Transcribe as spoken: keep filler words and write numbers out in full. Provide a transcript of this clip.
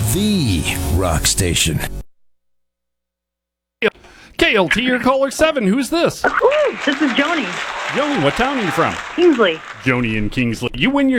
the rock station. K L T, your caller seven. Who's this? Ooh, this is Joni. Joni, what town are you from? Kingsley. Joni in Kingsley. You win your